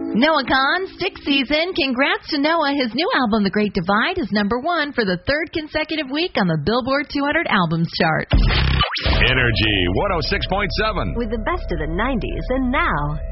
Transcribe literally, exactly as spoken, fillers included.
Noah Kahn, Stick Season. Congrats to Noah. His new album, The Great Divide, is number one for the third consecutive week on the Billboard two hundred Albums chart. Energy one oh six point seven. With the best of the nineties and now.